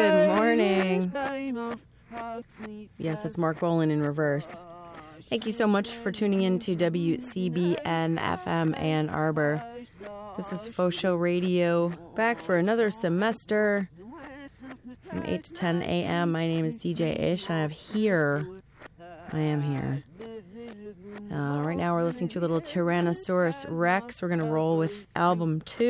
Good morning. Yes, it's Mark Bolan in reverse. Thank you so much for tuning in to WCBN FM Ann Arbor. This is Faux Show Radio, back for another semester from 8 to 10 a.m. My name is DJ Ish. I am here. Right now we're listening to a little Tyrannosaurus Rex. We're going to roll with album 2.